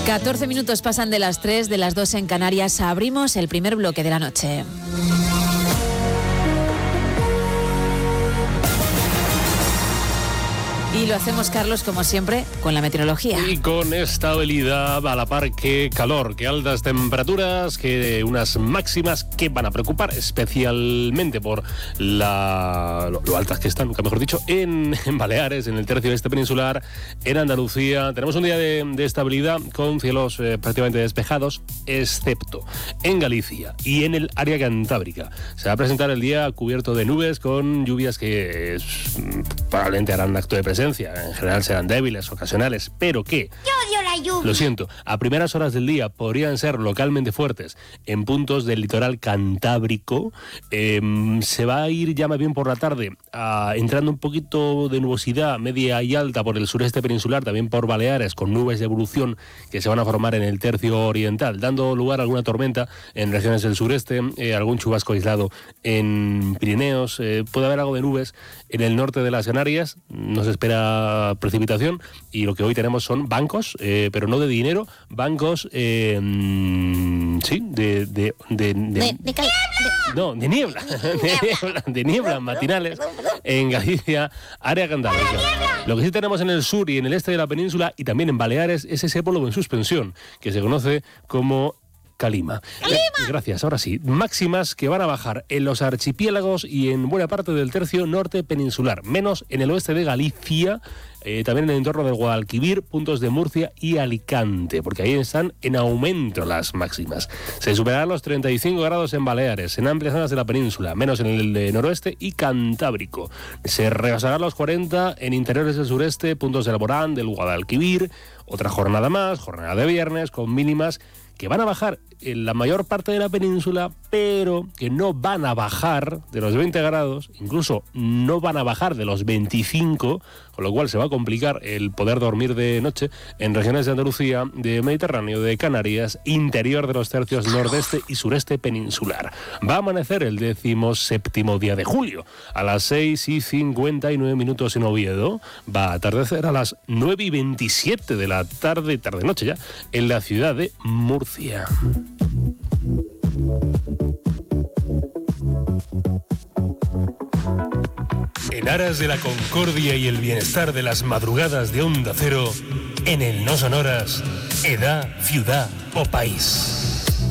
14 minutos pasan de las 3, de las 2 en Canarias. Abrimos el primer bloque de la noche. Y lo hacemos, Carlos, como siempre, con la meteorología. Y con estabilidad a la par que calor, que altas temperaturas, que unas máximas que van a preocupar, especialmente por lo altas que están, nunca mejor dicho, en Baleares, en el tercio este peninsular, en Andalucía. Tenemos un día de estabilidad con cielos prácticamente despejados, excepto en Galicia y en el área cantábrica. Se va a presentar el día cubierto de nubes con lluvias que probablemente harán acto de presencia. En general serán débiles, ocasionales, pero que, yo odio la lluvia. Lo siento, a primeras horas del día podrían ser localmente fuertes en puntos del litoral cantábrico. Se va a ir ya más bien por la tarde entrando un poquito de nubosidad media y alta por el sureste peninsular, también por Baleares, con nubes de evolución que se van a formar en el tercio oriental, dando lugar a alguna tormenta en regiones del sureste, algún chubasco aislado en Pirineos. Puede haber algo de nubes en el norte de las Canarias. No se espera precipitación y lo que hoy tenemos son bancos, pero no de dinero, bancos, de niebla, de niebla matinales en Galicia, área cantábrica. Lo que sí tenemos en el sur y en el este de la península y también en Baleares es ese polo en suspensión que se conoce como Calima. Gracias, ahora sí. Máximas que van a bajar en los archipiélagos y en buena parte del tercio norte peninsular, menos en el oeste de Galicia, también en el entorno del Guadalquivir, puntos de Murcia y Alicante, porque ahí están en aumento las máximas. Se superarán los 35 grados en Baleares, en amplias zonas de la península, menos en el noroeste y Cantábrico. Se rebasarán los 40 en interiores del sureste, puntos del Alborán, del Guadalquivir. Otra jornada más, jornada de viernes, con mínimas que van a bajar en la mayor parte de la península, pero que no van a bajar de los 20 grados, incluso no van a bajar de los 25, con lo cual se va a complicar el poder dormir de noche en regiones de Andalucía, de Mediterráneo, de Canarias, interior de los tercios nordeste y sureste peninsular. Va a amanecer el 17º día de julio, a las 6:59 en Oviedo. Va a atardecer a las 9:27 de la tarde-noche ya, en la ciudad de Murcia. En aras de la concordia y el bienestar de las madrugadas de Onda Cero, en el No Sonoras, edad, ciudad o país.